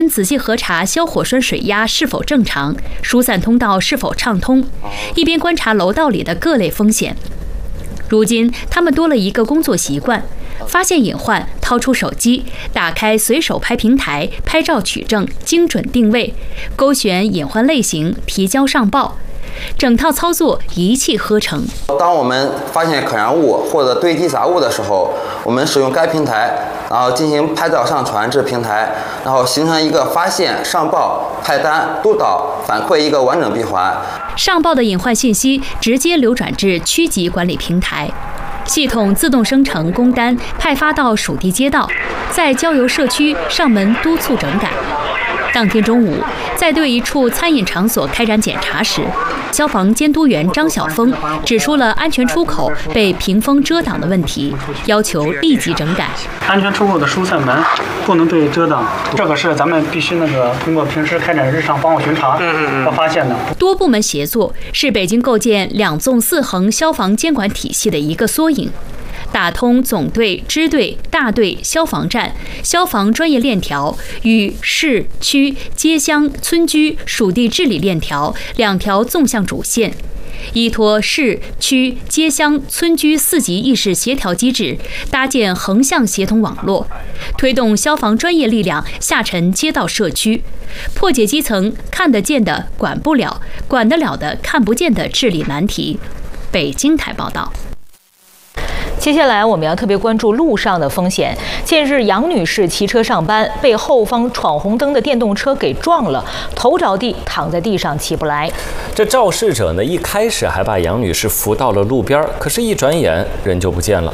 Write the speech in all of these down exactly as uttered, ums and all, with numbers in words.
仔细核查消火栓水压是否正常，疏散通道是否畅通，一边观察楼道里的各类风险。如今，他们多了一个工作习惯：发现隐患，掏出手机，打开随手拍平台，拍照取证，精准定位，勾选隐患类型，提交上报。整套操作一气呵成。 当我们发现可燃物或者堆积杂物的时候，我们使用该平台，然后进行拍照上传至平台，然后形成一个发现、上报、派单、督导、反馈一个完整闭环。 上报的隐患信息直接流转至区级管理平台，系统自动生成工单，派发到属地街道，再交由社区上门督促整改。当天中午，在对一处餐饮场所开展检查时，消防监督员张晓峰指出了安全出口被屏风遮挡的问题，要求立即整改。 安全出口的疏散门不能被遮挡，这个是咱们必须那个通过平时开展日常防火巡查要发现的。 多部门协作是北京构建两纵四横消防监管体系的一个缩影。打通总队、支队、大队、消防站、消防专业链条与市区、街乡、村居、属地治理链条两条纵向主线，依托市区、街乡、村居四级意识协调机制，搭建横向协同网络，推动消防专业力量下沉街道社区，破解基层看得见的管不了、管得了的看不见的治理难题。北京台报道。 接下来我们要特别关注路上的风险。近日，杨女士骑车上班，被后方闯红灯的电动车给撞了，头着地躺在地上起不来。 这肇事者呢，一开始还把杨女士扶到了路边，可是一转眼人就不见了。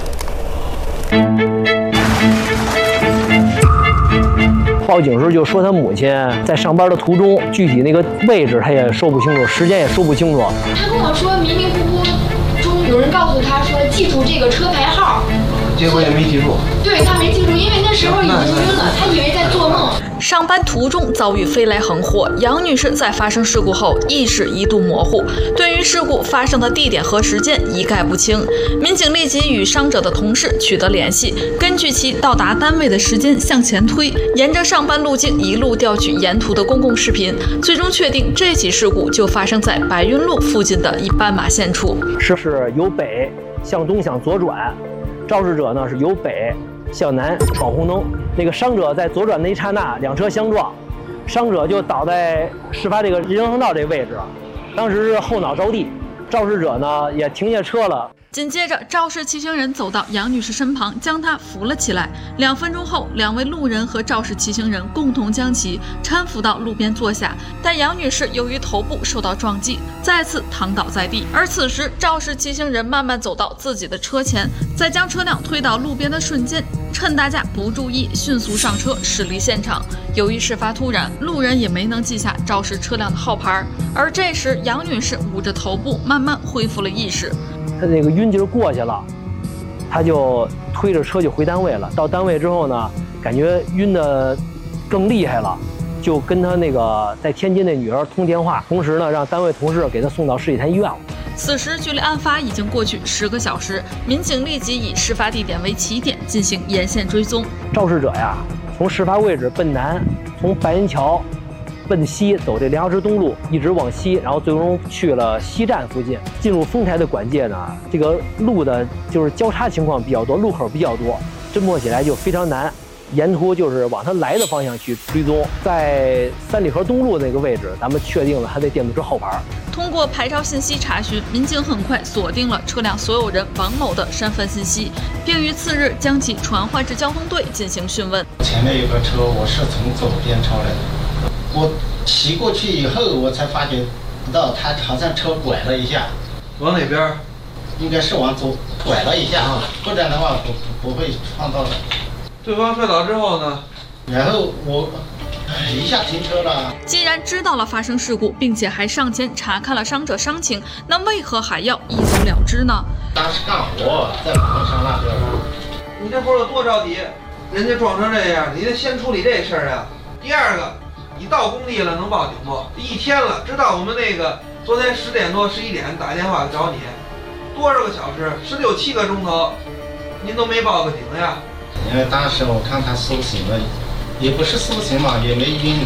报警时候就说他母亲在上班的途中，具体那个位置他也说不清楚，时间也说不清楚。 他跟我说迷迷糊糊中有人告诉他说记住这个车牌号， 结果也没记住。 对，他没记住，因为那时候已经晕了，他以为在做梦。 上班途中遭遇飞来横祸，杨女士在发生事故后意识一度模糊，对于事故发生的地点和时间一概不清。民警立即与伤者的同事取得联系，根据其到达单位的时间向前推，沿着上班路径一路调取沿途的公共视频，最终确定这起事故就发生在白云路附近的一斑马线处。 是是由北向东向左转，肇事者呢是由北向南闯红灯。那个伤者在左转那一刹那，两车相撞，伤者就倒在事发这个人行道这个位置，当时是后脑着地，肇事者呢也停下车了。 紧接着，肇事骑行人走到杨女士身旁，将她扶了起来。两分钟后，两位路人和肇事骑行人共同将其搀扶到路边坐下。但杨女士由于头部受到撞击，再次躺倒在地。而此时，肇事骑行人慢慢走到自己的车前，在将车辆推到路边的瞬间，趁大家不注意，迅速上车驶离现场。由于事发突然，路人也没能记下肇事车辆的号牌。而这时，杨女士捂着头部，慢慢恢复了意识。 他那个晕劲儿过去了，他就推着车就回单位了。到单位之后呢，感觉晕得更厉害了，就跟他那个在天津那女儿通电话，同时呢让单位同事给他送到市里潭医院了。 此时距离案发已经过去十个小时，民警立即以事发地点为起点进行沿线追踪。 肇事者呀，从事发位置奔南，从白云桥奔西走这梁河池东路，一直往西，然后最终去了西站附近。进入丰台的管界呢，这个路的就是交叉情况比较多，路口比较多，侦破起来就非常难。沿途就是往他来的方向去追踪，在三里河东路那个位置，咱们确定了他的电动车后牌。 通过牌照信息查询，民警很快锁定了车辆所有人王某的身份信息，并于次日将其传唤至交通队进行讯问。 前面有个车，我是从左边超来的，我骑过去以后，我才发觉到他好像车拐了一下。 往哪边？ 应该是往左拐了一下，啊、不然的话不不会撞到的。 对方摔倒之后呢？ 然后我一下停车了。 既然知道了发生事故，并且还上前查看了伤者伤情，那为何还要一走了之呢？ 当时干活在马路上那边。 你这活有多着急？人家撞成这样，你得先处理这事儿呀。第二个，你到工地了能报警不？一天了，直到我们那个昨天十点多、十一点打电话找你，多少个小时？十六七个钟头，您都没报个警呀？ 因为当时我看他苏醒了， 也不是苏醒嘛，也没晕。